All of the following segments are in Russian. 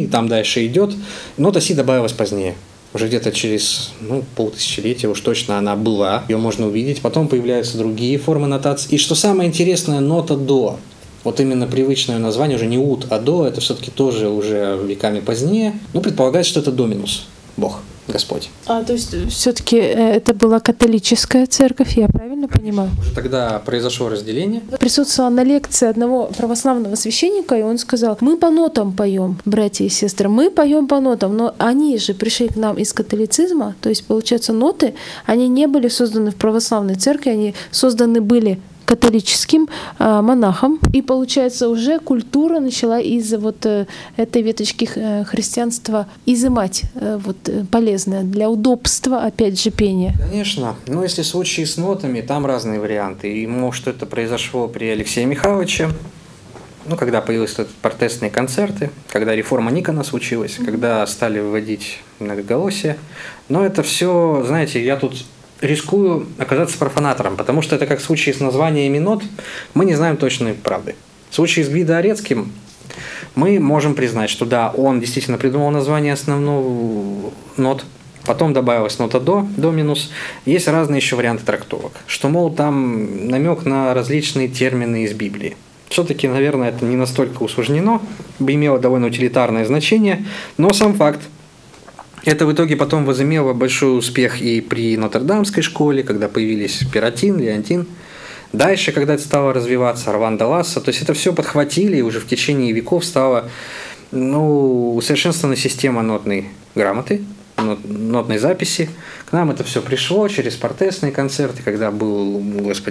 там дальше идет. Нота си добавилась позднее. Уже где-то через полтысячелетия уж точно она была. Ее можно увидеть. Потом появляются другие формы нотации. И что самое интересное, нота до. Вот именно привычное название уже не ут, а до. Это все-таки тоже уже веками позднее. Предполагается, что это доминус. Бог. Господь. То есть все-таки это была католическая церковь, я правильно понимаю? Уже тогда произошло разделение. Присутствовала на лекции одного православного священника, и он сказал: мы по нотам поем, братья и сестры, мы поем по нотам, но они же пришли к нам из католицизма, то есть, получается, ноты, они не были созданы в православной церкви, они созданы были католическим монахом. И, получается, уже культура начала из этой веточки христианства изымать полезное для удобства, опять же, пения. Конечно. Но если в случае с нотами, там разные варианты. И может, это произошло при Алексее Михайловиче, когда появились протестные концерты, когда реформа Никона случилась, когда стали вводить многоголосие. Но это все, знаете, я тут рискую оказаться профанатором, потому что это как в случае с названиями нот, мы не знаем точной правды. В случае с Гвидо Орецким мы можем признать, что да, он действительно придумал название основного нот, потом добавилась нота до минус. Есть разные еще варианты трактовок, что, мол, там намек на различные термины из Библии. Все-таки, наверное, это не настолько усложнено, имело довольно утилитарное значение, но сам факт. Это в итоге потом возымело большой успех и при Нотр-Дамской школе, когда появились Перотин, Леонтин. Дальше, когда это стало развиваться, Арван де Ласса, то есть это все подхватили, и уже в течение веков стала усовершенствована система нотной грамоты, нотной записи. К нам это все пришло через протестные концерты, когда был,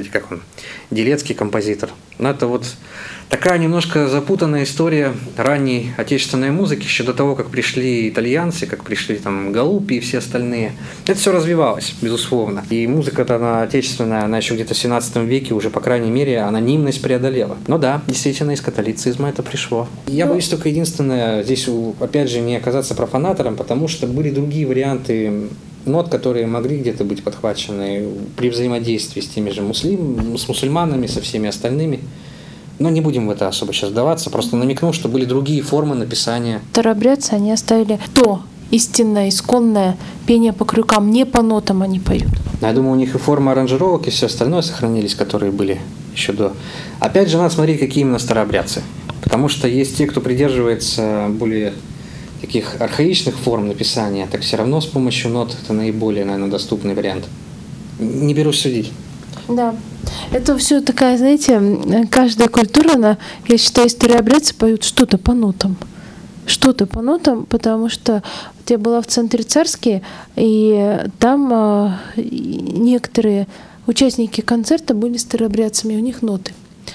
Делецкий композитор. Но это такая немножко запутанная история ранней отечественной музыки, еще до того, как пришли итальянцы, как пришли Галупи и все остальные. Это все развивалось, безусловно. И музыка-то она отечественная, она еще где-то в 17 веке уже, по крайней мере, анонимность преодолела. Но да, действительно, из католицизма это пришло. Я боюсь только единственное, здесь, опять же, не оказаться профанатором, потому что были другие варианты нот, которые могли где-то быть подхвачены при взаимодействии с теми же с мусульманами, со всеми остальными. Но не будем в это особо сейчас вдаваться, просто намекну, что были другие формы написания. Старообрядцы, они оставили то истинное, исконное пение по крюкам, не по нотам они поют. Я думаю, у них и форма аранжировок, и все остальное сохранились, которые были еще до. Опять же, надо смотреть, какие именно старообрядцы. Потому что есть те, кто придерживается более таких архаичных форм написания, так все равно с помощью нот это наиболее, наверное, доступный вариант. Не берусь судить. Да. Это все такая, знаете, каждая культура, я считаю, старообрядцы поют что-то по нотам. Что-то по нотам, потому что я была в центре Царске, и там некоторые участники концерта были старообрядцами, у них ноты.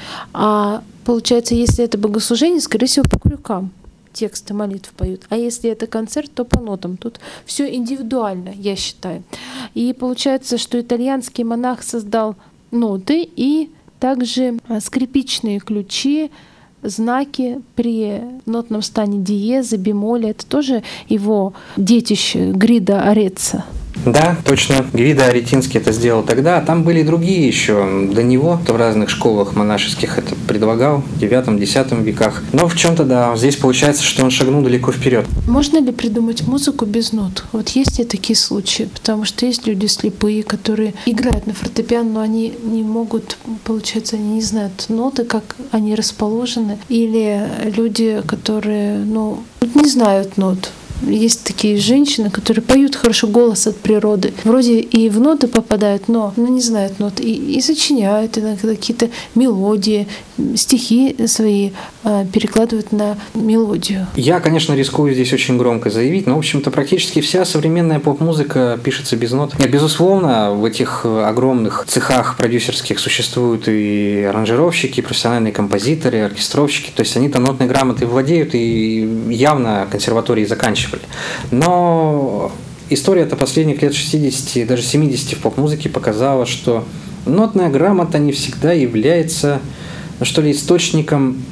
А получается, если это богослужение, скорее всего, по крюкам тексты молитв поют. А если это концерт, то по нотам. Тут все индивидуально, я считаю. И получается, что итальянский монах создал ноты и также скрипичные ключи, знаки при нотном стане диеза, бемоля. Это тоже его детище Гвидо Ореццо. Да, точно. Гвидо Аретинский это сделал тогда. Там были другие еще до него. В разных школах монашеских это предлагал в 9-10 веках. Но в чем-то, да, здесь получается, что он шагнул далеко вперед. Можно ли придумать музыку без нот? Есть ли такие случаи? Потому что есть люди слепые, которые играют на фортепиано, но они не могут, получается, они не знают ноты, как они расположены. Или люди, которые, не знают нот. Есть такие женщины, которые поют хорошо, голос от природы. Вроде и в ноты попадают, но не знают нот. И сочиняют иногда какие-то мелодии, стихи свои перекладывают на мелодию. Я, конечно, рискую здесь очень громко заявить, но, в общем-то, практически вся современная поп-музыка пишется без нот. Нет, безусловно, в этих огромных цехах продюсерских существуют и аранжировщики, и профессиональные композиторы, и оркестровщики. То есть они-то нотной грамотой владеют и явно консерватории заканчивали. Но история-то последних лет 60, даже 70 в поп-музыке показала, что нотная грамота не всегда является, источником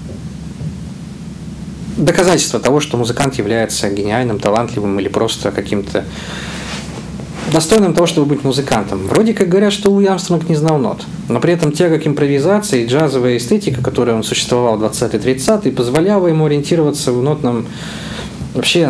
доказательства того, что музыкант является гениальным, талантливым или просто каким-то достойным того, чтобы быть музыкантом. Вроде как говорят, что Луи Армстронг не знал нот, но при этом тяга к импровизации и джазовая эстетика, которая он существовал в 20-30-е, позволяла ему ориентироваться в нотном вообще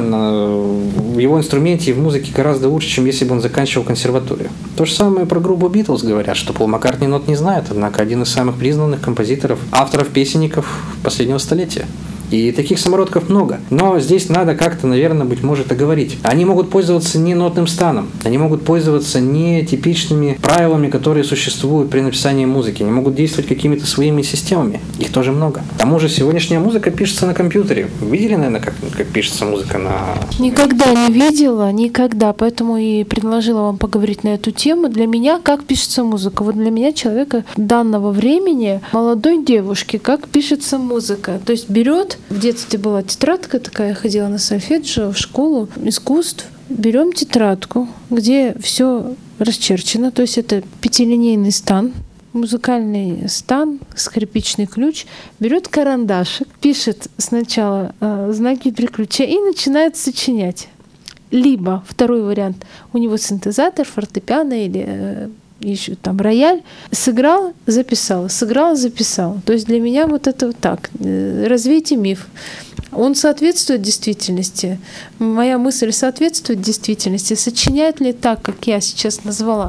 в его инструменте и в музыке гораздо лучше, чем если бы он заканчивал консерваторию. То же самое про группу Битлз говорят, что Пол Маккартни нот не знает, однако один из самых признанных композиторов, авторов песенников последнего столетия. И таких самородков много. Но здесь надо как-то, наверное, быть может, оговорить. Они могут пользоваться не нотным станом. Они могут пользоваться не типичными правилами, которые существуют при написании музыки. Они могут действовать какими-то своими системами. Их тоже много. К тому же сегодняшняя музыка пишется на компьютере. Вы видели, наверное, как пишется музыка на... Никогда не видела, никогда. Поэтому и предложила вам поговорить на эту тему. Для меня, как пишется музыка? Вот для меня, человека данного времени, молодой девушки, как пишется музыка? То есть берет. В детстве была тетрадка такая, я ходила на сольфеджио в школу искусств. Берем тетрадку, где все расчерчено, то есть это пятилинейный стан, музыкальный стан, скрипичный ключ, берет карандашик, пишет сначала знаки приключения и начинает сочинять. Либо второй вариант, у него синтезатор, фортепиано или еще там рояль, сыграл, записал, сыграл, записал. То есть для меня вот это вот так. Развейте миф. Он соответствует действительности. Моя мысль соответствует действительности. Сочиняет ли так, как я сейчас назвала?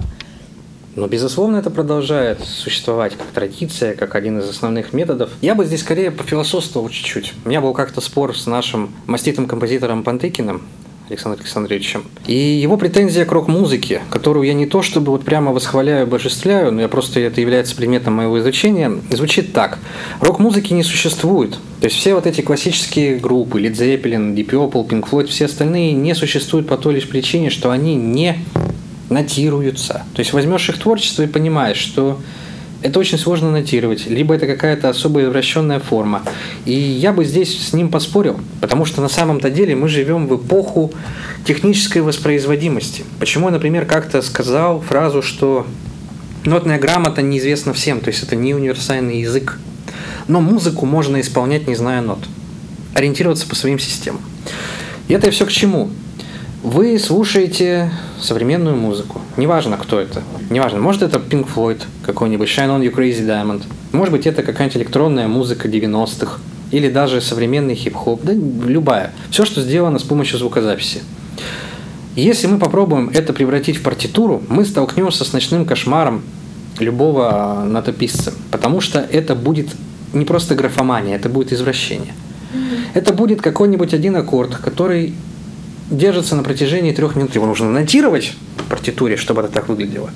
Но, безусловно, это продолжает существовать как традиция, как один из основных методов. Я бы здесь скорее пофилософствовал чуть-чуть. У меня был как-то спор с нашим маститым композитором Пантыкиным, Александром Александровичем. И его претензия к рок-музыке, которую я не то чтобы вот прямо восхваляю, обожествляю, но я просто это является предметом моего изучения, звучит так. Рок-музыки не существует. То есть все вот эти классические группы, Led Zeppelin, Deep Purple, Pink Floyd, все остальные не существуют по той лишь причине, что они не нотируются. То есть возьмешь их творчество и понимаешь, что это очень сложно нотировать, либо это какая-то особая извращенная форма. И я бы здесь с ним поспорил, потому что на самом-то деле мы живем в эпоху технической воспроизводимости. Почему я, например, как-то сказал фразу, что нотная грамота неизвестна всем, то есть это не универсальный язык. Но музыку можно исполнять, не зная нот. Ориентироваться по своим системам. И это все к чему? Вы слушаете современную музыку. Неважно, кто это. Неважно, может это Pink Floyd какой-нибудь, Shine On You Crazy Diamond. Может быть, это какая-нибудь электронная музыка 90-х. Или даже современный хип-хоп. Да любая. Все, что сделано с помощью звукозаписи. Если мы попробуем это превратить в партитуру, мы столкнемся с ночным кошмаром любого нотописца. Потому что это будет не просто графомания, это будет извращение. Это будет какой-нибудь один аккорд, который держится на протяжении 3 минут. Его нужно нотировать в партитуре, чтобы это так выглядело.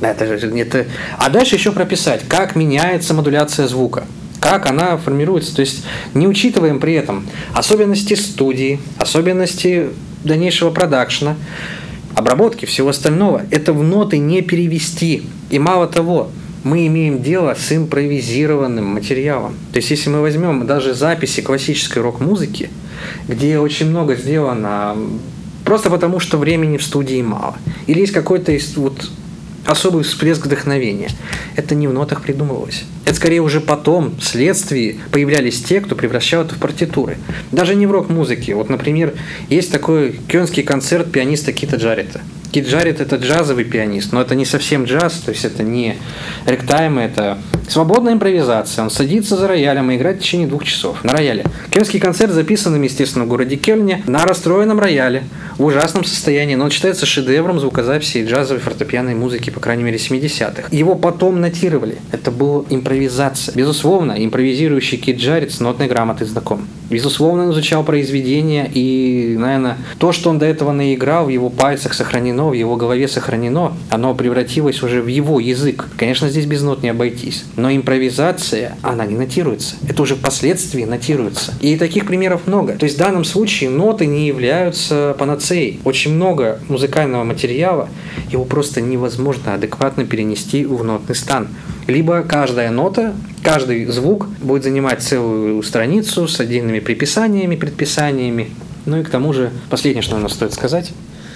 А дальше еще прописать, как меняется модуляция звука, как она формируется. То есть не учитываем при этом особенности студии, особенности дальнейшего продакшена, обработки, всего остального. Это в ноты не перевести. И мало того, мы имеем дело с импровизированным материалом. То есть если мы возьмем даже записи классической рок-музыки, где очень много сделано просто потому, что времени в студии мало. Или есть какой-то вот особый всплеск вдохновения. Это не в нотах придумывалось. Это скорее уже потом, вследствие, появлялись те, кто превращал это в партитуры. Даже не в рок-музыке. Вот, например, есть такой кёльнский концерт пианиста Кита Джаррета. Кит Джаррет – это джазовый пианист, но это не совсем джаз, то есть это не рэгтайм, это свободная импровизация. Он садится за роялем и играет в течение 2 часов на рояле. Кёльнский концерт записан, естественно, в городе Кёльне на расстроенном рояле, в ужасном состоянии, но он считается шедевром звукозаписи и джазовой фортепианной музыки, по крайней мере, 70-х. Его потом нотировали. Это была импровизация. Безусловно, импровизирующий Кит Джаррет с нотной грамотой знаком. Безусловно, он изучал произведения, и, наверное, то, что он до этого наиграл, в его пальцах сохранено, в его голове сохранено, оно превратилось уже в его язык. Конечно, здесь без нот не обойтись. Но импровизация, она не нотируется. Это уже впоследствии нотируется. И таких примеров много. То есть в данном случае ноты не являются панацеей. Очень много музыкального материала, его просто невозможно адекватно перенести в нотный стан. Либо каждая нота, каждый звук будет занимать целую страницу с отдельными приписаниями, предписаниями. Ну и к тому же, последнее, что нам стоит сказать,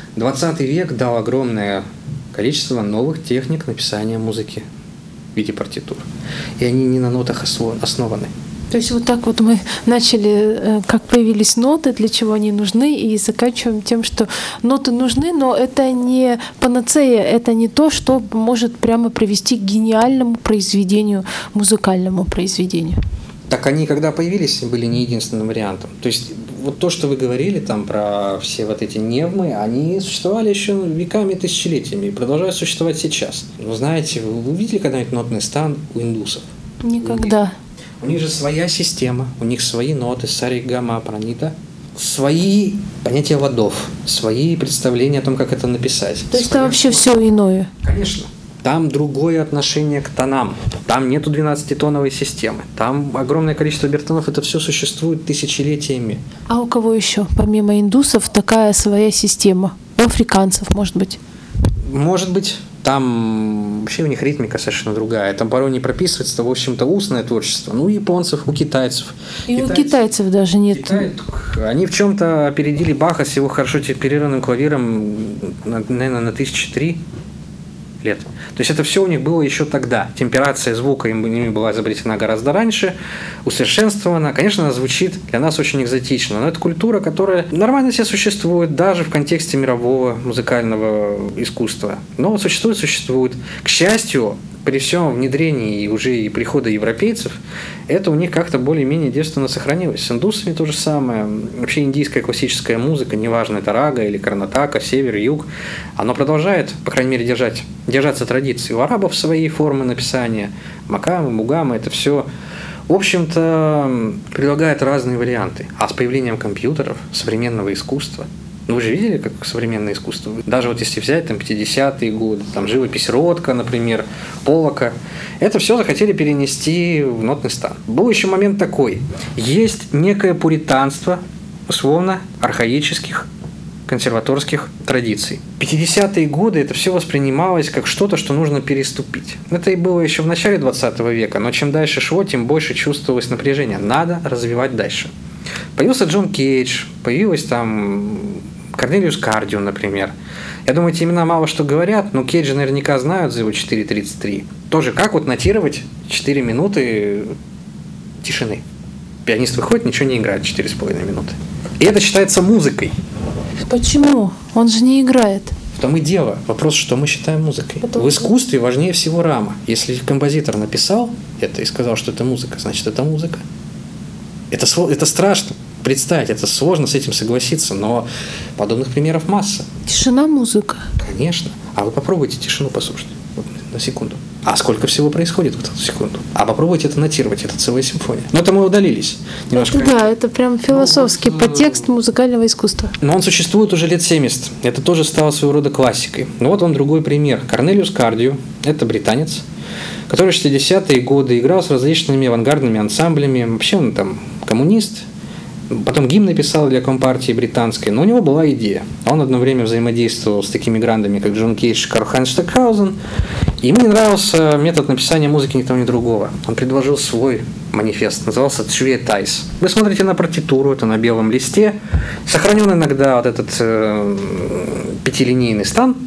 20 век дал огромное количество новых техник написания музыки в виде партитур. И они не на нотах основаны. То есть вот так вот мы начали, как появились ноты, для чего они нужны, и заканчиваем тем, что ноты нужны, но это не панацея, это не то, что может прямо привести к гениальному произведению, музыкальному произведению. Так они, когда появились, были не единственным вариантом. То есть вот то, что вы говорили там про все вот эти невмы, они существовали еще веками, тысячелетиями и продолжают существовать сейчас. Вы знаете, вы видели когда-нибудь нотный стан у индусов? Никогда. У них же своя система, у них свои ноты, сари, гама, пранита, свои понятия ладов, свои представления о том, как это написать. То есть там вообще все иное? Конечно. Там другое отношение к тонам. Там нету 12-тоновой системы. Там огромное количество бертонов. Это все существует тысячелетиями. А у кого еще, помимо индусов, такая своя система? У африканцев, может быть? Может быть. Там вообще у них ритмика совершенно другая. Там порой не прописывается, в общем-то, устное творчество. Ну, у японцев, у китайцев. И у китайцев даже нет. Они в чем-то опередили Баха с его хорошо темперированным клавиром, наверное, на 1003 лет. То есть это все у них было еще тогда. Темперация звука ими была изобретена гораздо раньше, усовершенствована. Конечно, она звучит для нас очень экзотично, но это культура, которая нормально себе существует даже в контексте мирового музыкального искусства. Но существует. К счастью, при всем внедрении и уже и прихода европейцев, это у них как-то более-менее девственно сохранилось. С индусами то же самое. Вообще индийская классическая музыка, неважно, это рага или карнатака, север, юг, оно продолжает, по крайней мере, держаться традиции. У арабов свои формы написания, макамы, мугамы, это все, в общем-то, предлагает разные варианты. А с появлением компьютеров, современного искусства, вы же видели, как современное искусство? Даже вот если взять там 50-е годы, там живопись Ротко, например, Поллока, это все захотели перенести в нотный стан. Был еще момент такой. Есть некое пуританство, условно, архаических консерваторских традиций. 50-е годы это все воспринималось как что-то, что нужно переступить. Это и было еще в начале 20 века, но чем дальше шло, тем больше чувствовалось напряжение. Надо развивать дальше. Появился Джон Кейдж, появилась там Корнелиус Кардио, например. Я думаю, эти имена мало что говорят, но Кейджа наверняка знают за его 4.33. Тоже как вот нотировать 4 минуты тишины. Пианист выходит, ничего не играет 4,5 минуты. И это считается музыкой. Почему? Он же не играет. В том и дело. Вопрос, что мы считаем музыкой. Потому в искусстве важнее всего рама. Если композитор написал это и сказал, что это музыка, значит, это музыка. Это страшно представить, это сложно с этим согласиться, но подобных примеров масса. Тишина – музыка. Конечно. А вы попробуйте тишину послушать. Вот, на секунду. А сколько всего происходит в эту секунду? А попробуйте это нотировать, это целая симфония. Но это мы удалились. Немножко. Это прям философский подтекст музыкального искусства. Но он существует уже лет 70. Это тоже стало своего рода классикой. Но вот вам другой пример. Корнелиус Кардио, это британец, который в 60-е годы играл с различными авангардными ансамблями. Вообще он там коммунист. Потом гимн написал для компартии британской, но у него была идея. Он одно время взаимодействовал с такими грандами, как Джон Кейдж и Карл-Хайнц Стокхаузен. И ему не нравился метод написания музыки ни того, ни другого. Он предложил свой манифест, назывался «Цве Тайс». Вы смотрите на партитуру, это на белом листе. Сохранен иногда вот этот пятилинейный стан.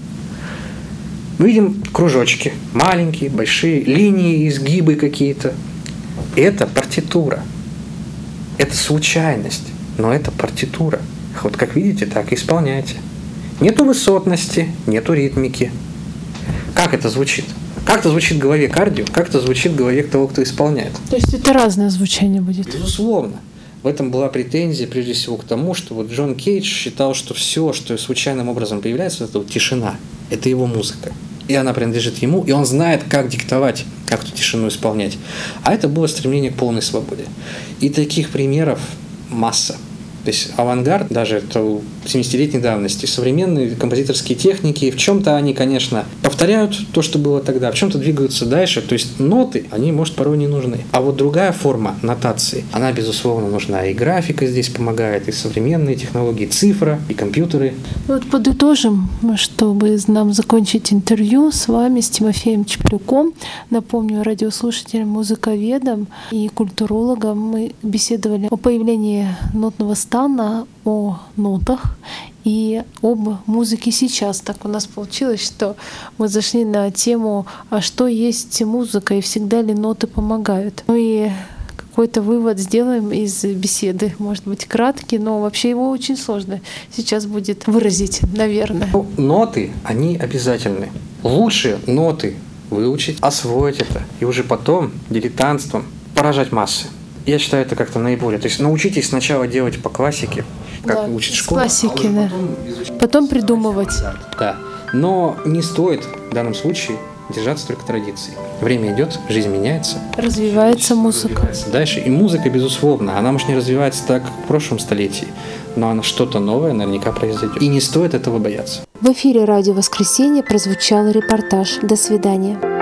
Мы видим кружочки, маленькие, большие, линии, изгибы какие-то. Это партитура. Это случайность, но это партитура. Вот как видите, так и исполняйте. Нету высотности, нету ритмики. Как это звучит? Как это звучит в голове Кардио, как это звучит в голове того, кто исполняет? То есть это разное звучание будет? Безусловно. В этом была претензия, прежде всего, к тому, что вот Джон Кейдж считал, что все, что случайным образом появляется, это вот тишина. Это его музыка. И она принадлежит ему, и он знает, как диктовать, как эту тишину исполнять. А это было стремление к полной свободе. И таких примеров масса. То есть авангард, даже это 70-летней давности, современные композиторские техники, в чем-то они, конечно, повторяют то, что было тогда, в чем-то двигаются дальше. То есть ноты, они, может, порой не нужны. А вот другая форма нотации, она, безусловно, нужна. И графика здесь помогает, и современные технологии, цифра, и компьютеры. Вот подытожим, чтобы нам закончить интервью с вами, с Тимофеем Чеплюком. Напомню радиослушателям, музыковедам и культурологам. Мы беседовали о появлении нотного стана, о нотах и об музыке сейчас. Так у нас получилось, что мы зашли на тему, а что есть музыка и всегда ли ноты помогают. Ну и какой-то вывод сделаем из беседы. Может быть, краткий, но вообще его очень сложно сейчас будет выразить, наверное. Ноты, они обязательны. Лучше ноты выучить, освоить это, и уже потом дилетантством поражать массы. Я считаю, это как-то наиболее. То есть научитесь сначала делать по классике, как Да, учит с школа. классики, а уже да. потом изучать. Потом придумывать. Да. Но не стоит в данном случае держаться только традиций. Время идет, жизнь меняется. Развивается музыка. Развивается дальше. И музыка, безусловно, она, может, не развивается так, как в прошлом столетии, но она что-то новое наверняка произойдет. И не стоит этого бояться. В эфире «Радио Воскресенье» прозвучал репортаж. До свидания.